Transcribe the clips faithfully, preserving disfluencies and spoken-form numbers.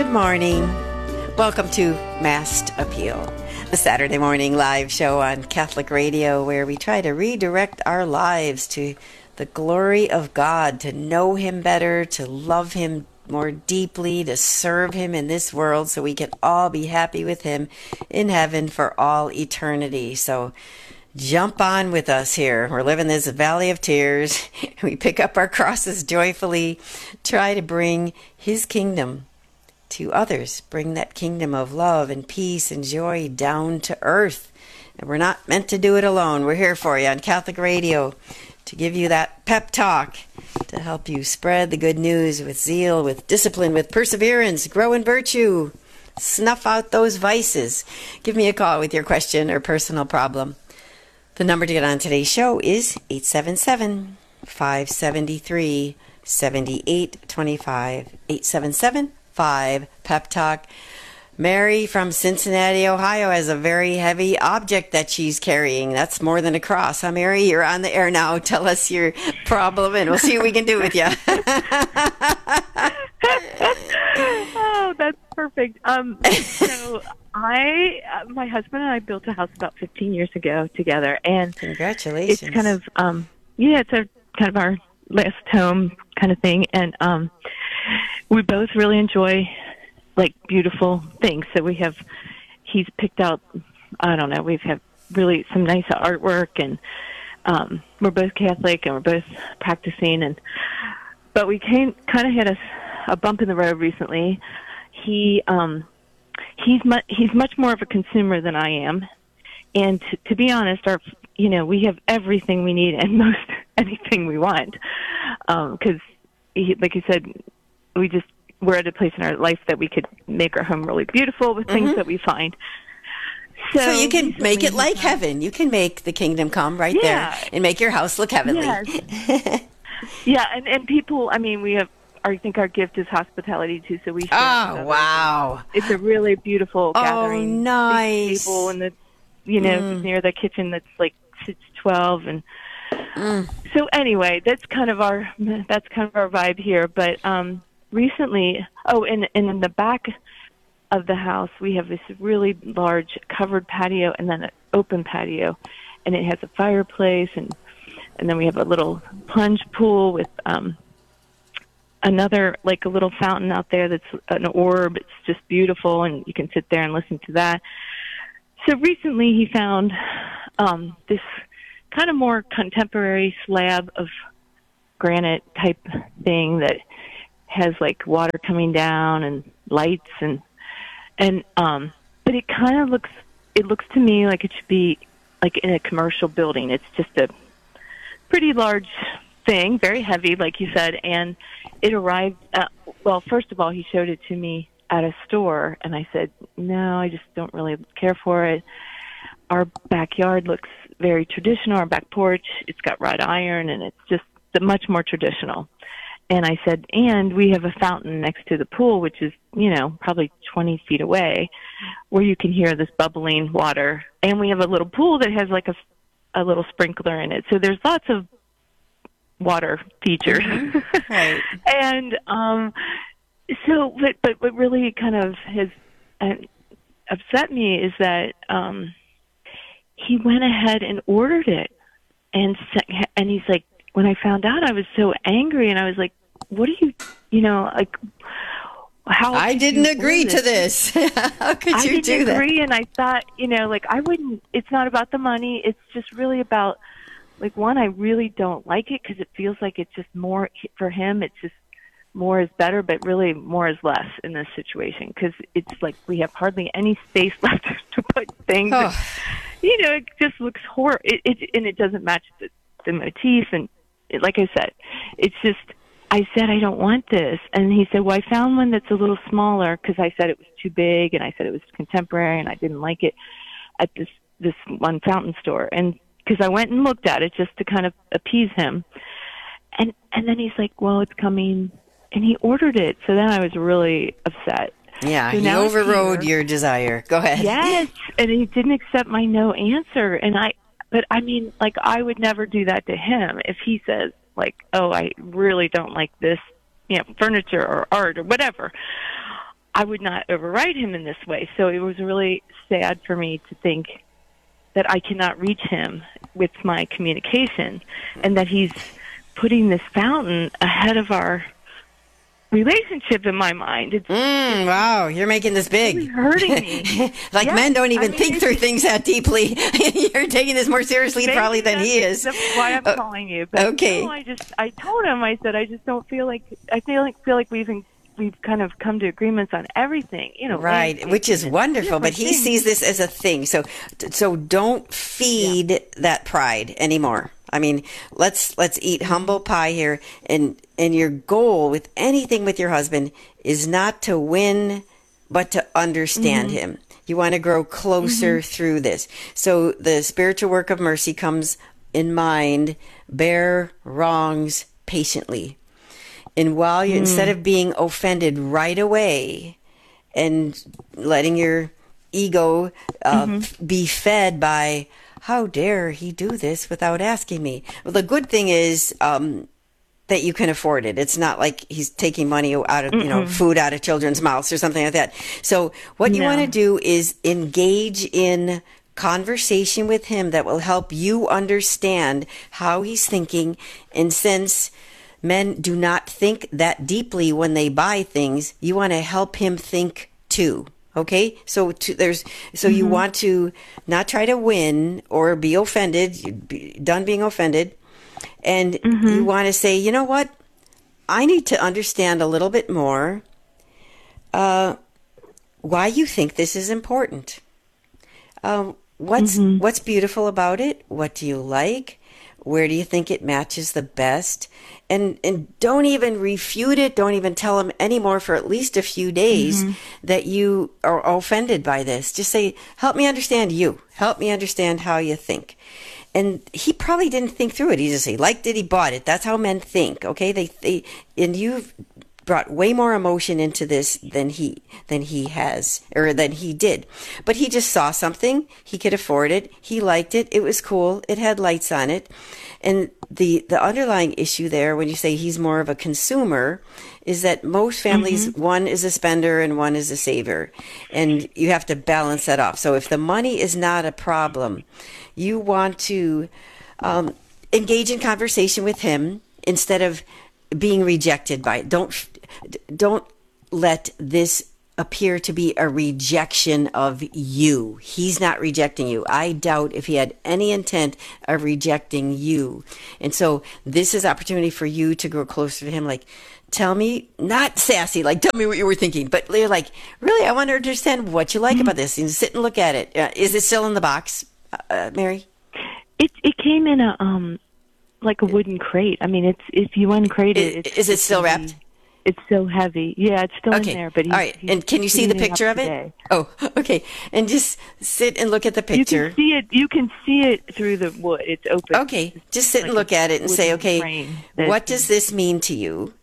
Good morning. Welcome to Massed Appeal, the Saturday morning live show on Catholic Radio where we try to redirect our lives to the glory of God, to know Him better, to love Him more deeply, to serve Him in this world so we can all be happy with Him in heaven for all eternity. So jump on with us here. We're living this valley of tears. We pick up our crosses joyfully, try to bring His kingdom to others, bring that kingdom of love and peace and joy down to earth. And we're not meant to do it alone. We're here for you on Catholic Radio to give you that pep talk, to help you spread the good news with zeal, with discipline, with perseverance, grow in virtue, snuff out those vices. Give me a call with your question or personal problem. The number to get on today's show is eight seven seven, five seven three, seven eight two five, eight seven seven, five Pep Talk. Mary from Cincinnati, Ohio has a very heavy object that she's carrying. That's more than a cross. Huh, Mary? You're on the air now. Tell us your problem and we'll see what we can do with you. Oh, that's perfect. Um, so I, uh, my husband and I built a house about fifteen years ago together, and congratulations. It's kind of, um, yeah, it's a kind of our last home kind of thing, and um, we both really enjoy like beautiful things. So we have, he's picked out, I don't know, we've had really some nice artwork, and um, we're both Catholic and we're both practicing, and but we came kind of hit a, a bump in the road recently. He um, he's mu- he's much more of a consumer than I am, and to, to be honest, our you know we have everything we need and most anything we want, because um, like you said, we just we're at a place in our life that we could make our home really beautiful with things mm-hmm. that we find. So, so you can make it like heaven. You can make the kingdom come right yeah. there and make your house look heavenly. Yes. Yeah, and, and people, I mean, we have, I think our gift is hospitality too, so we share. Oh, wow. It's a really beautiful oh, gathering. Oh, nice. Table and the, you know, mm. near the kitchen that's like sits twelve. And mm. so anyway, that's kind of our, that's kind of our vibe here. But um, recently, oh, and, and in the back of the house, we have this really large covered patio and then an open patio, and it has a fireplace, and and then we have a little plunge pool with um, another, like a little fountain out there that's an orb. It's just beautiful, and you can sit there and listen to that. So recently he found um, this kind of more contemporary slab of granite type thing that has like water coming down and lights and and um, but it kind of looks it looks to me like it should be like in a commercial building. It's just a pretty large thing, very heavy, like you said, and it arrived, uh, well, first of all, he showed it to me at a store, and I said, no, I just don't really care for it. Our backyard looks very traditional, our back porch, it's got wrought iron, and it's just much more traditional. And I said, and we have a fountain next to the pool, which is, you know, probably twenty feet away, where you can hear this bubbling water. And we have a little pool that has like a, a little sprinkler in it. So there's lots of water features. Mm-hmm. Right. And um, so, but, but what really kind of has uh, upset me is that um, he went ahead and ordered it. And and he's like, when I found out, I was so angry, and I was like, what do you, you know, like, how I didn't agree to this. How could I you didn't do that? agree, and I thought, you know, like, I wouldn't, it's not about the money. It's just really about, like, one, I really don't like it because it feels like it's just more, for him, it's just more is better, but really more is less in this situation because it's like we have hardly any space left to put things. Oh. And, you know, it just looks horrible, it, it, and it doesn't match the, the motif, and it, like I said, it's just, I said, I don't want this. And he said, well, I found one that's a little smaller because I said it was too big and I said it was contemporary and I didn't like it at this, this one fountain store. And because I went and looked at it just to kind of appease him. And, and then he's like, well, it's coming. And he ordered it. So then I was really upset. Yeah, so he overrode your desire. Go ahead. Yes. And he didn't accept my no answer. And I, but I mean, like, I would never do that to him if he says, like, oh, I really don't like this, you know, furniture or art or whatever. I would not override him in this way. So it was really sad for me to think that I cannot reach him with my communication, and that he's putting this fountain ahead of our relationship in my mind. It's, mm, it's wow, you're making this big. really hurting me. Like yes, men don't even I mean, think through things that deeply. You're taking this more seriously maybe probably than he is. That's why I'm uh, calling you. But okay. No, I just I told him, I said I just don't feel like I feel like feel like we've we've kind of come to agreements on everything, you know. Right, which is wonderful, but he things. sees this as a thing. So so don't feed yeah. that pride anymore. I mean, let's let's eat humble pie here, and and your goal with anything with your husband is not to win, but to understand mm-hmm. him. You want to grow closer mm-hmm. through this. So the spiritual work of mercy comes in mind: bear wrongs patiently. And while you, mm. instead of being offended right away and letting your ego uh, mm-hmm. be fed by, how dare he do this without asking me? Well, the good thing is um, that you can afford it. It's not like he's taking money out of, Mm-mm. you know, food out of children's mouths or something like that. So what you no. want to do is engage in conversation with him that will help you understand how he's thinking. And since men do not think that deeply when they buy things, you want to help him think too. Okay, so to, there's so mm-hmm. you want to not try to win or be offended. You'd be done being offended, and mm-hmm. you want to say, you know what? I need to understand a little bit more uh, why you think this is important. Um, what's mm-hmm. what's beautiful about it? What do you like? Where do you think it matches the best? And and don't even refute it. Don't even tell him anymore for at least a few days mm-hmm. that you are offended by this. Just say, help me understand you. Help me understand how you think. And he probably didn't think through it. He just he liked it, he bought it. That's how men think, okay? They they and you've brought way more emotion into this than he than he has or than he did. But he just saw something, he could afford it, he liked it, it was cool, it had lights on it. And the the underlying issue there when you say he's more of a consumer is that most families, mm-hmm. one is a spender and one is a saver. And you have to balance that off. So if the money is not a problem, you want to um, engage in conversation with him instead of being rejected by it. Don't don't let this appear to be a rejection of you. He's not rejecting you. I doubt if he had any intent of rejecting you. And so this is opportunity for you to grow closer to him. Like, tell me, not sassy, like tell me what you were thinking, but you're like, really, I want to understand what you like mm-hmm. about this. And sit and look at it. Uh, is it still in the box, uh, Mary? It it came in a um like a wooden crate. I mean, it's if you uncrate it, it's, is it it's still heavy. wrapped? It's so heavy. Yeah, it's still okay. in there. But he's, all right, he's, and can you see the picture of it? Today. Oh, okay. And just sit and look at the picture. You can see it. You can see it through the wood. It's open. Okay, just sit like and look at it and say, okay, what does this mean to you?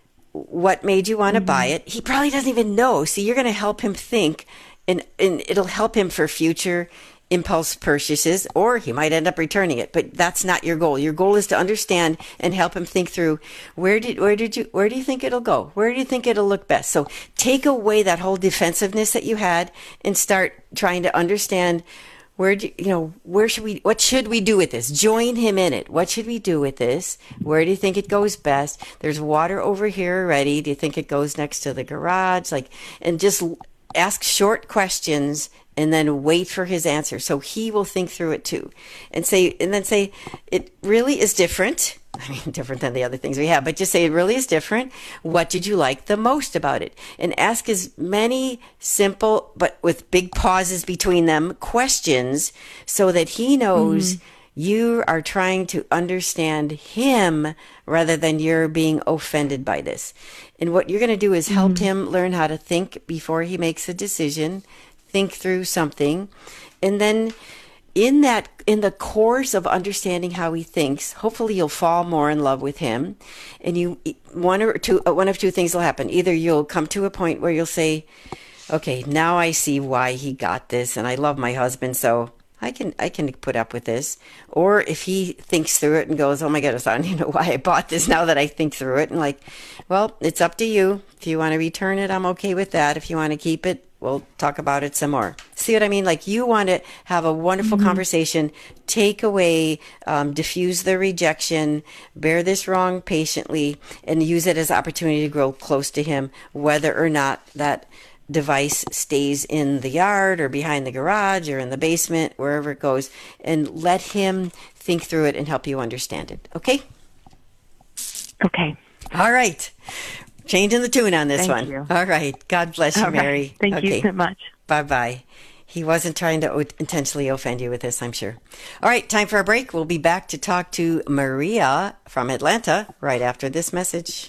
What made you want to mm-hmm. buy it? He probably doesn't even know. See, you're going to help him think, and and it'll help him for future impulse purchases, or he might end up returning it, but that's not your goal. Your goal is to understand and help him think through where did where did you where do you think it'll go? Where do you think it'll look best? So take away that whole defensiveness that you had and start trying to understand where do you know where should we what should we do with this? Join him in it. What should we do with this? Where do you think it goes best? There's water over here already. Do you think it goes next to the garage? Like, and just ask short questions and then wait for his answer. So he will think through it too. And say, and then say, it really is different. I mean, different than the other things we have, but just say it really is different. What did you like the most about it? And ask as many simple, but with big pauses between them, questions so that he knows mm-hmm. you are trying to understand him rather than you're being offended by this. And what you're going to do is help mm-hmm. him learn how to think before he makes a decision. Think through something, and then in that in the course of understanding how he thinks, hopefully you'll fall more in love with him, and you one or two one of two things will happen. Either you'll come to a point where you'll say, okay, now I see why he got this, and I love my husband, so I can I can put up with this. Or if he thinks through it and goes, oh my goodness, I don't even know why I bought this now that I think through it. And like, well, it's up to you. If you want to return it, I'm okay with that. If you want to keep it, we'll talk about it some more. See what I mean? Like, you want to have a wonderful mm-hmm. conversation, take away, um, diffuse the rejection, bear this wrong patiently, and use it as opportunity to grow close to him, whether or not that device stays in the yard or behind the garage or in the basement, wherever it goes, and let him think through it and help you understand it. Okay? Okay. All right. Changing the tune on this Thank one. You. All right. God bless you, All right. Mary. Thank okay. you so much. Bye-bye. He wasn't trying to intentionally offend you with this, I'm sure. All right, time for a break. We'll be back to talk to Maria from Atlanta right after this message.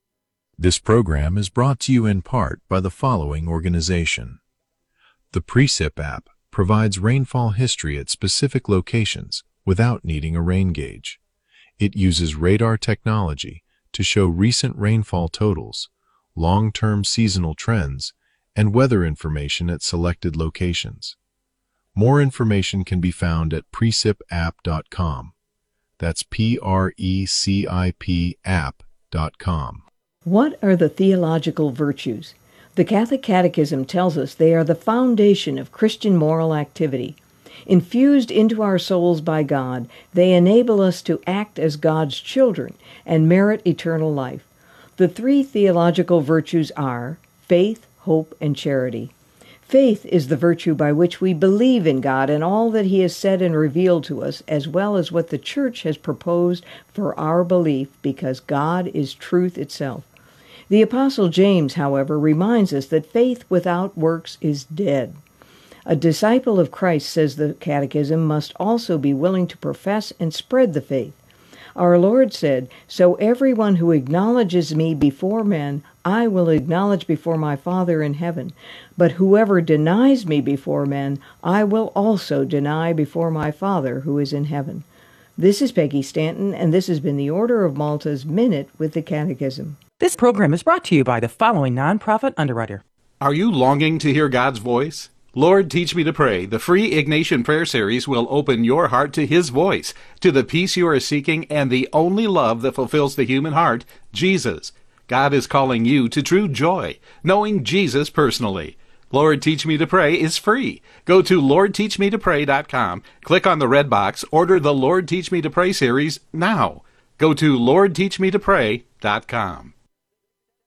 This program is brought to you in part by the following organization. The Precip app provides rainfall history at specific locations without needing a rain gauge. It uses radar technology to show recent rainfall totals, long-term seasonal trends, and weather information at selected locations. More information can be found at precip app dot com. That's P R E C I P app dot com. What are the theological virtues? The Catholic Catechism tells us they are the foundation of Christian moral activity. Infused into our souls by God, they enable us to act as God's children and merit eternal life. The three theological virtues are faith, hope, and charity. Faith is the virtue by which we believe in God and all that He has said and revealed to us, as well as what the Church has proposed for our belief, because God is truth itself. The Apostle James, however, reminds us that faith without works is dead. A disciple of Christ, says the Catechism, must also be willing to profess and spread the faith. Our Lord said, "So everyone who acknowledges me before men, I will acknowledge before my Father in heaven. But whoever denies me before men, I will also deny before my Father who is in heaven." This is Peggy Stanton, and this has been the Order of Malta's Minute with the Catechism. This program is brought to you by the following nonprofit underwriter. Are you longing to hear God's voice? Lord, Teach Me to Pray, the free Ignatian Prayer Series, will open your heart to His voice, to the peace you are seeking, and the only love that fulfills the human heart, Jesus. God is calling you to true joy, knowing Jesus personally. Lord, Teach Me to Pray is free. Go to lord teach me to pray dot com, click on the red box, order the Lord, Teach Me to Pray series now. Go to lord teach me to pray dot com.